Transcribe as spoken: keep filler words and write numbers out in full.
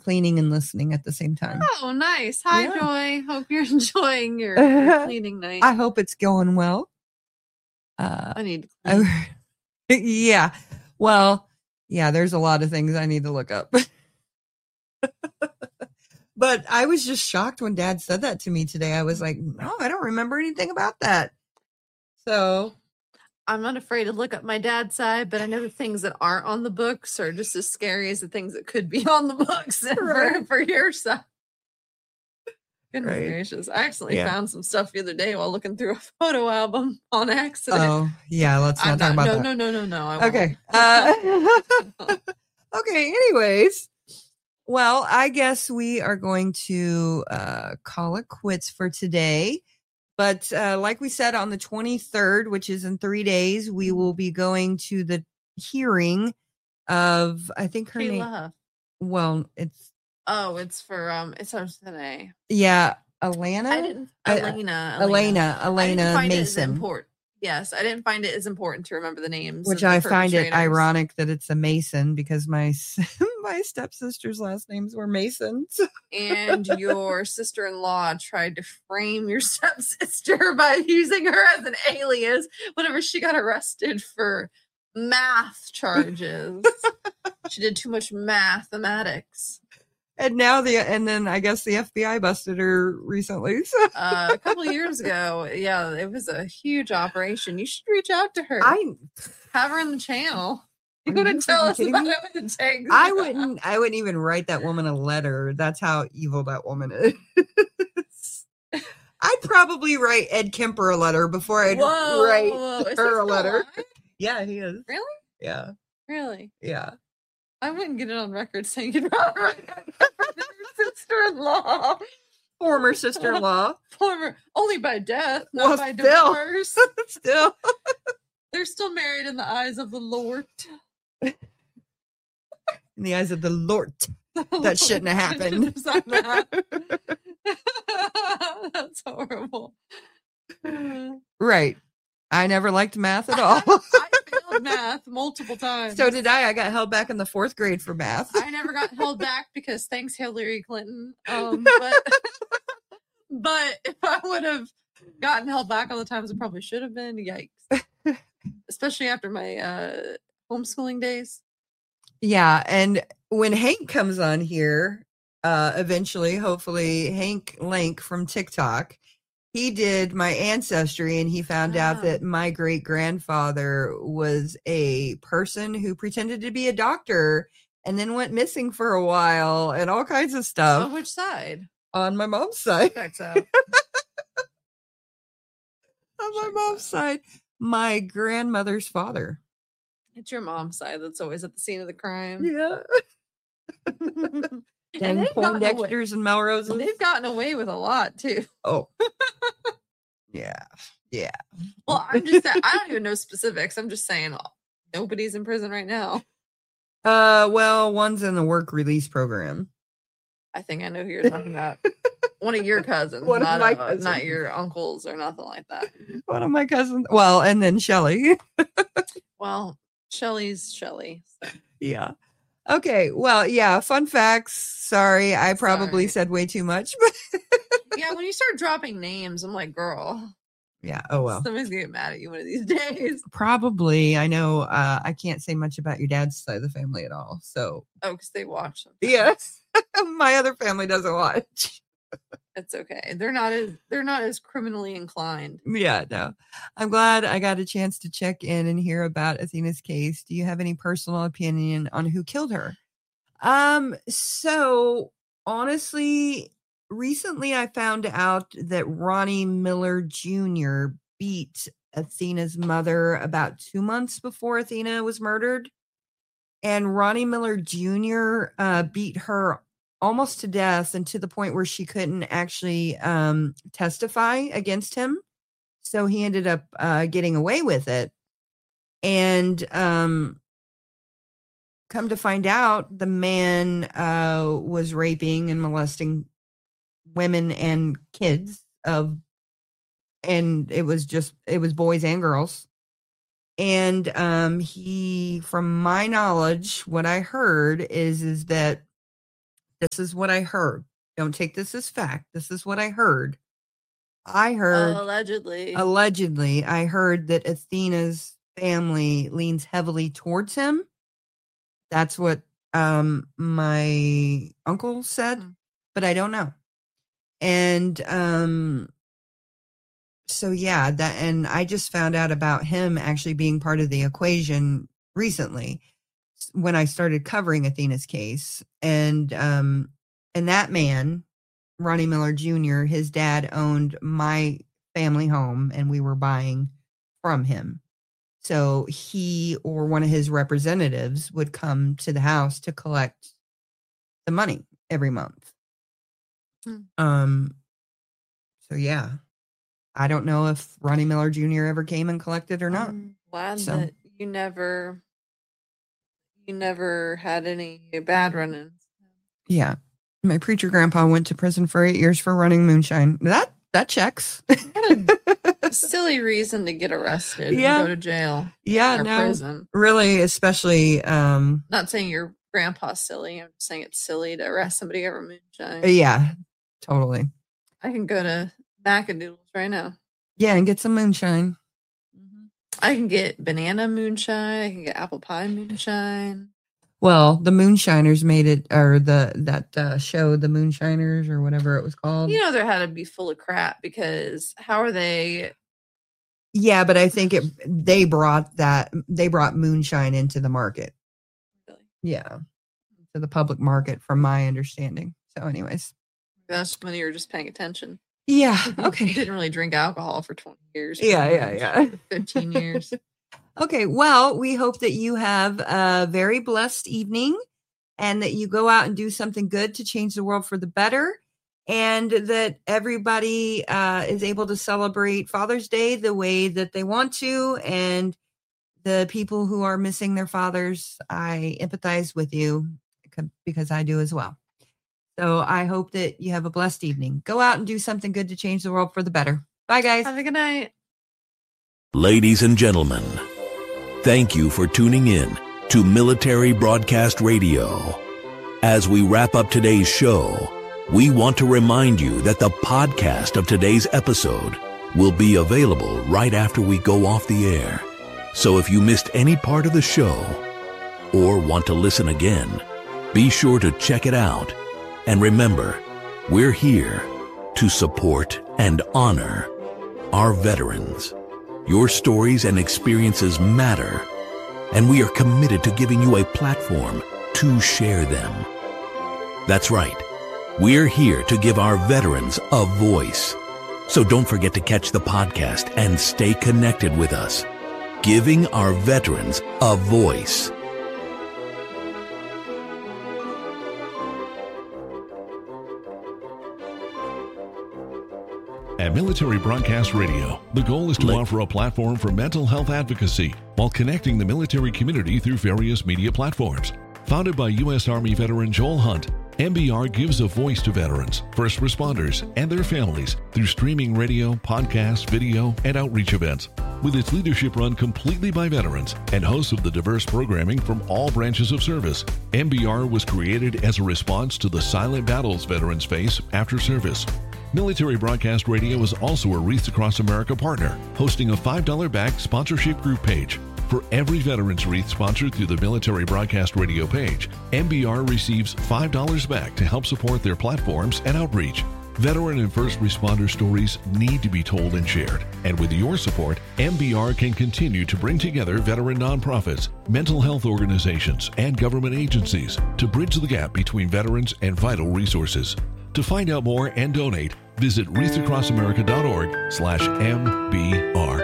cleaning and listening at the same time. Oh, nice. Hi, Yeah. Joy. Hope you're enjoying your, your cleaning night. I hope it's going well. Uh, I need to clean. yeah. Well, yeah, there's a lot of things I need to look up. But I was just shocked when Dad said that to me today. I was like, no, I don't remember anything about that. So I'm not afraid to look up my dad's side, but I know the things that aren't on the books are just as scary as the things that could be on the books right. for, for your side. Goodness right. gracious. I actually yeah. found some stuff the other day while looking through a photo album on accident. Oh, yeah. Let's not I'm talk not, about no, that. No, no, no, no, no. I okay. Uh, okay. Anyways. Well, I guess we are going to uh, call it quits for today. But uh, like we said, on the twenty-third, which is in three days, we will be going to the hearing of, I think her name. Well, it's. Oh, it's for, um, it's today. Yeah. Alana? I didn't, Elena. Uh, Elena. Elena, Elena Mason. Yes, I didn't find it as important to remember the names. Which I find it ironic that it's a Mason because my my stepsister's last names were Masons. And your sister-in-law tried to frame your stepsister by using her as an alias whenever she got arrested for math charges. She did too much mathematics. And now the and then I guess the F B I busted her recently. So. uh, a couple of years ago, yeah, it was a huge operation. You should reach out to her. I have her in the channel. You wouldn't tell us about me? It with the tanks. I wouldn't. I wouldn't even write that woman a letter. That's how evil that woman is. I'd probably write Ed Kemper a letter before I'd whoa, write whoa, whoa. her a letter. Alive? Yeah, he is. Really? Yeah. Really? Yeah. I wouldn't get it on record saying you'd rather write your sister-in-law. Former sister-in-law. Former, only by death, not well, by still. divorce. Still. They're still married in the eyes of the Lord. In the eyes of the Lord. That shouldn't have happened. That's horrible. Right. I never liked math at all. I failed math multiple times. So did I. I got held back in the fourth grade for math. I never got held back because thanks Hillary Clinton. Um, but, but if I would have gotten held back all the times, it probably should have been. Yikes. Especially after my uh, homeschooling days. Yeah. And when Hank comes on here, uh, eventually, hopefully, Hank Link from TikTok, he did my ancestry and he found oh. out that my great grandfather was a person who pretended to be a doctor and then went missing for a while and all kinds of stuff. On which side? On my mom's side. Checks out. On my Checks mom's out. side. My grandmother's father. It's your mom's side that's always at the scene of the crime. Yeah. And Poindexters and Melroses. They've gotten away with a lot too. Oh, yeah, yeah. Well, I'm just saying, I don't even know specifics. I'm just saying nobody's in prison right now. Uh, well, one's in the work release program. I think I know who you're talking about. One of your cousins, One not, of my a, cousins. not your uncles or nothing like that. One of my cousins. Well, and then Shelly. Well, Shelly's Shelly. So. Yeah. Okay, well, yeah, fun facts. Sorry, I probably Sorry. said way too much. Yeah, when you start dropping names, I'm like, girl. Yeah, oh well. Somebody's gonna get mad at you one of these days. Probably. I know uh, I can't say much about your dad's side of the family at all, so. Oh, because they watch them. Yes. My other family doesn't watch. It's okay. They're not as they're not as criminally inclined. Yeah, no. I'm glad I got a chance to check in and hear about Athena's case. Do you have any personal opinion on who killed her? Um, so honestly, recently I found out that Ronnie Miller Junior beat Athena's mother about two months before Athena was murdered. And Ronnie Miller Junior uh, beat her almost to death and to the point where she couldn't actually um, testify against him. So he ended up uh, getting away with it. And um, come to find out, the man uh, was raping and molesting women and kids of, and it was just, it was boys and girls. And um, he, from my knowledge, what I heard is, is that This is what I heard. Don't take this as fact. This is what I heard. I heard uh, allegedly. Allegedly, I heard that Athena's family leans heavily towards him. That's what um, my uncle said, mm-hmm. but I don't know. And um, so, yeah, that, and I just found out about him actually being part of the equation recently when I started covering Athena's case. And, um, and that man, Ronnie Miller Junior, his dad owned my family home and we were buying from him. So he or one of his representatives would come to the house to collect the money every month. Hmm. Um. So, yeah, I don't know if Ronnie Miller Junior ever came and collected or not. I'm glad so. that you never, you never had any bad run-ins. Yeah. My preacher grandpa went to prison for eight years for running moonshine. That that checks. Silly reason to get arrested yeah. and go to jail. Yeah, or no, prison. Really, especially. Um, Not saying your grandpa's silly. I'm just saying it's silly to arrest somebody over moonshine. Yeah, totally. I can go to Macadoodles right now. Yeah, and get some moonshine. Mm-hmm. I can get banana moonshine. I can get apple pie moonshine. Well, the Moonshiners made it, or the that uh, show, The Moonshiners, or whatever it was called. You know, there had to be full of crap because how are they? Yeah, but I think it they brought that they brought moonshine into the market. Really? Yeah, to the public market, from my understanding. So, anyways, that's when you were just paying attention. Yeah. Okay. You didn't really drink alcohol for twenty years. Yeah, yeah, yeah. Fifteen years. Okay, well, we hope that you have a very blessed evening and that you go out and do something good to change the world for the better, and that everybody uh, is able to celebrate Father's Day the way that they want to. And the people who are missing their fathers, I empathize with you because I do as well. So I hope that you have a blessed evening. Go out and do something good to change the world for the better. Bye, guys. Have a good night. Ladies and gentlemen, thank you for tuning in to Military Broadcast Radio. As we wrap up today's show, we want to remind you that the podcast of today's episode will be available right after we go off the air. So if you missed any part of the show or want to listen again, be sure to check it out. And remember, we're here to support and honor our veterans. Your stories and experiences matter, and we are committed to giving you a platform to share them. That's right. We're here to give our veterans a voice. So don't forget to catch the podcast and stay connected with us. Giving our veterans a voice. At Military Broadcast Radio, the goal is to Let- offer a platform for mental health advocacy while connecting the military community through various media platforms. Founded by U S Army veteran Joel Hunt, M B R gives a voice to veterans, first responders, and their families through streaming radio, podcasts, video, and outreach events. With its leadership run completely by veterans and hosts of the diverse programming from all branches of service, M B R was created as a response to the silent battles veterans face after service. Military Broadcast Radio is also a Wreaths Across America partner, hosting a five dollars backed sponsorship group page. For every Veterans Wreath sponsored through the Military Broadcast Radio page, M B R receives five dollars back to help support their platforms and outreach. Veteran and first responder stories need to be told and shared. And with your support, M B R can continue to bring together veteran nonprofits, mental health organizations, and government agencies to bridge the gap between veterans and vital resources. To find out more and donate, visit wreaths across america dot org slash M B R.